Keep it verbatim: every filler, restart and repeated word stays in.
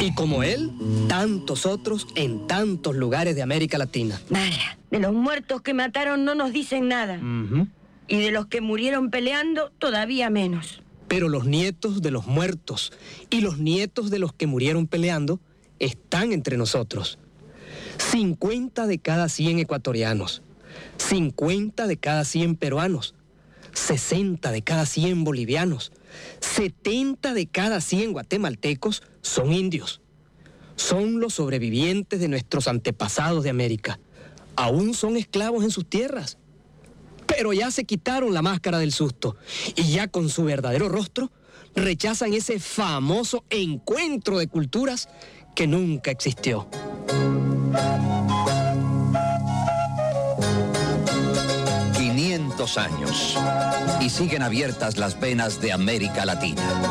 Y como él, tantos otros en tantos lugares de América Latina. Vaya, de los muertos que mataron no nos dicen nada. Uh-huh. Y de los que murieron peleando, todavía menos. Pero los nietos de los muertos y los nietos de los que murieron peleando están entre nosotros. cincuenta de cada cien ecuatorianos, cincuenta de cada cien peruanos, sesenta de cada cien bolivianos, setenta de cada cien guatemaltecos son indios. Son los sobrevivientes de nuestros antepasados de América. Aún son esclavos en sus tierras. Pero ya se quitaron la máscara del susto y ya con su verdadero rostro rechazan ese famoso encuentro de culturas que nunca existió. quinientos años y siguen abiertas las venas de América Latina.